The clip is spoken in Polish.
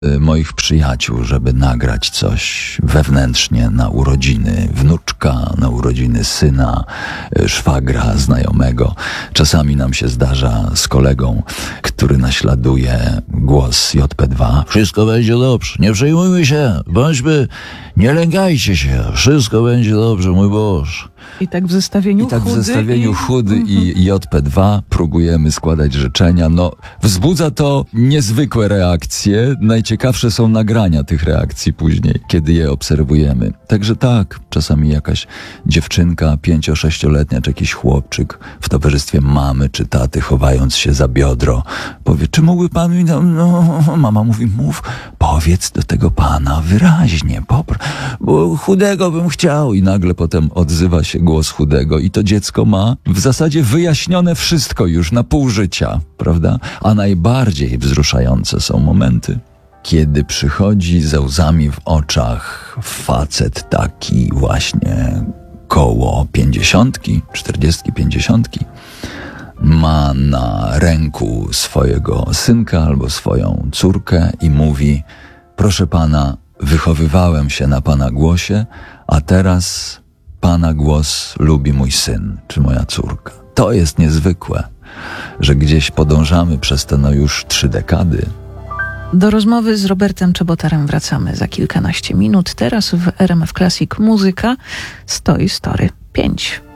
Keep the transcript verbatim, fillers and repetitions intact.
moich przyjaciół, żeby nagrać coś wewnętrznie na urodziny wnuczka, na urodziny syna, szwagra, znajomego. Czasami nam się zdarza z kolegą, który naśladuje głos J P dwa. Wszystko będzie dobrze, nie przejmujmy się, bądźmy, nie lękajcie się, wszystko będzie dobrze, mój Boże. I tak w zestawieniu I tak chudy w zestawieniu i... chudy i J P dwa próbujemy składać życzenia. No, wzbudza to niezwykłe reakcje. Najciekawsze są nagrania tych reakcji później, kiedy je obserwujemy. Także tak, czasami jakaś dziewczynka pięcio-sześcioletnia, czy jakiś chłopczyk w towarzystwie mamy czy taty, chowając się za biodro, powie, czy mógłby pan mi... No, no, mama mówi, mów, powiedz do tego pana wyraźnie, popr, bo chudego bym chciał. I nagle potem odzywa się głos chudego i to dziecko ma w zasadzie wyjaśnione wszystko już na pół życia, prawda? A najbardziej wzruszające są momenty, kiedy przychodzi ze łzami w oczach facet taki właśnie koło pięćdziesiątki, czterdziestki, pięćdziesiątki, ma na ręku swojego synka albo swoją córkę i mówi, proszę pana, wychowywałem się na pana głosie, a teraz pana głos lubi mój syn czy moja córka. To jest niezwykłe, że gdzieś podążamy przez te no już trzy dekady. Do rozmowy z Robertem Czebotarem wracamy za kilkanaście minut. Teraz w R M F Classic muzyka z Toy Story pięć.